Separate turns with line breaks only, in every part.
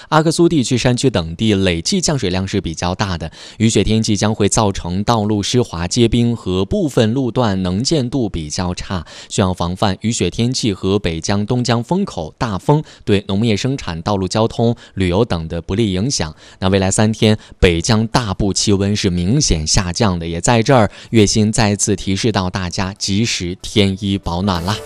阿克苏地区山区等地累计降水量是比较大的，雨雪天气将会造成道路湿滑结冰和部分路段能见度比较差，需要防范雨雪天气和北江、东江风口大风对农业生产、道路交通、旅游等的不利影响。那未来3天，北江大部气温是明显下降的，也在这儿，月薪再次提示到大家及时添衣保暖啦。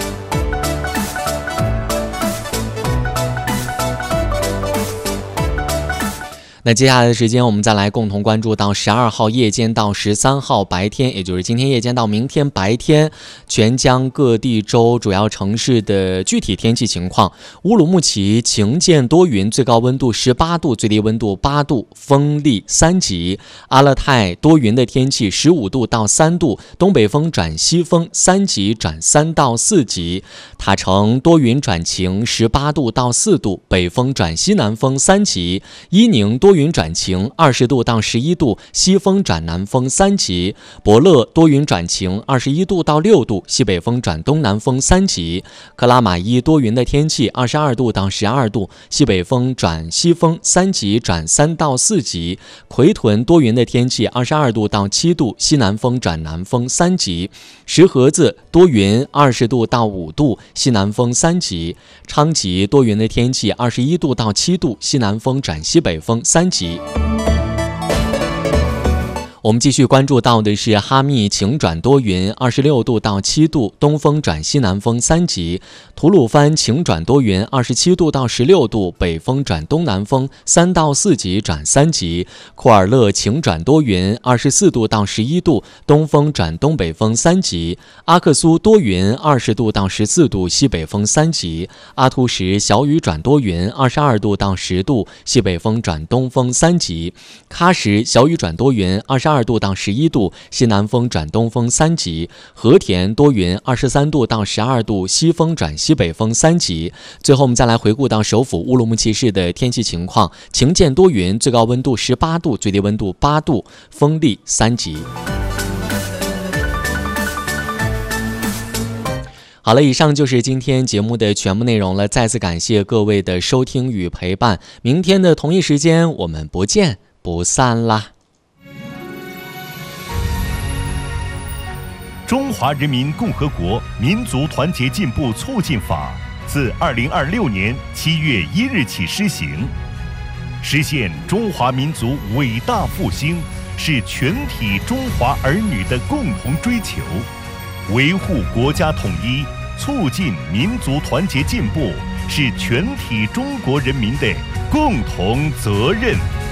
那接下来的时间，我们再来共同关注到12号夜间到13号白天，也就是今天夜间到明天白天，全江各地州主要城市的具体天气情况。乌鲁木齐晴间多云，最高温度18度，最低温度8度，风力3级。阿勒泰多云的天气，15度到3度，东北风转西风3级转3到4级。塔城多云转晴，18度到4度，北风转西南风3级。伊宁多云转晴，20度到11度，西风转南风3级。博乐多云转晴，21度到6度，西北风转东南风3级。克拉玛依多云的天气，22度到12度，西北风转西风3级转3到4级。奎屯多云的天气，22度到7度，西南风转南风3级。石河子多云，20度到5度，西南风3级。昌吉多云的天气，21度到7度，西南风转西北风3级。我们继续关注到的是哈密晴转多云，26度到7度，东风转西南风3级。吐鲁番晴转多云，27度到16度，北风转东南风3到4级转3级。库尔勒晴转多云，24度到11度，东风转东北风3级。阿克苏多云，20度到14度，西北风3级。阿图什小雨转多云，22度到10度，西北风转东风3级。喀什小雨转多云，22度到11度，西南风转东风3级。和田多云，23度到12度，西风转西北风3级。最后我们再来回顾到首府乌鲁木齐市的天气情况，晴间多云，最高温度18度，最低温度8度，风力3级。好了，以上就是今天节目的全部内容了，再次感谢各位的收听与陪伴，明天的同一时间我们不见不散啦。
中华人民共和国民族团结进步促进法自2026年7月1日起施行，实现中华民族伟大复兴是全体中华儿女的共同追求，维护国家统一、促进民族团结进步是全体中国人民的共同责任。